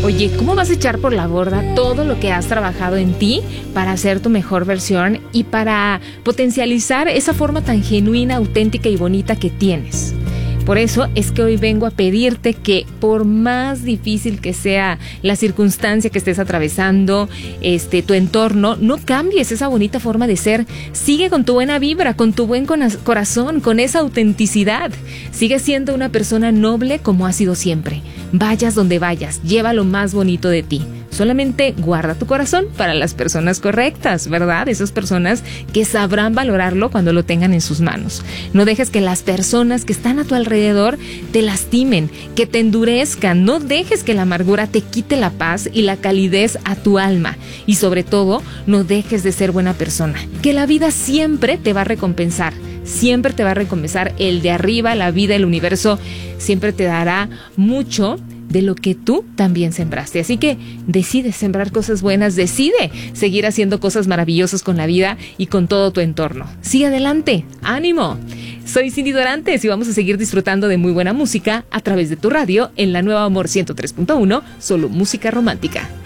Oye, ¿cómo vas a echar por la borda todo lo que has trabajado en ti para ser tu mejor versión y para potencializar esa forma tan genuina, auténtica y bonita que tienes? Por eso es que hoy vengo a pedirte que, por más difícil que sea la circunstancia que estés atravesando, tu entorno, no cambies esa bonita forma de ser. Sigue con tu buena vibra, con tu buen corazón, con esa autenticidad. Sigue siendo una persona noble como has sido siempre. Vayas donde vayas, lleva lo más bonito de ti. Solamente guarda tu corazón para las personas correctas, ¿verdad? Esas personas que sabrán valorarlo cuando lo tengan en sus manos. No dejes que las personas que están a tu alrededor te lastimen, que te endurezcan. No dejes que la amargura te quite la paz y la calidez a tu alma. Y sobre todo, no dejes de ser buena persona. Que la vida siempre te va a recompensar. Siempre te va a recompensar el de arriba, la vida, el universo. Siempre te dará mucho de lo que tú también sembraste. Así que decide sembrar cosas buenas, decide seguir haciendo cosas maravillosas con la vida y con todo tu entorno. Sigue adelante, ánimo. Soy Cindy Dorantes y vamos a seguir disfrutando de muy buena música a través de tu radio en la Nueva Amor 103.1, solo música romántica.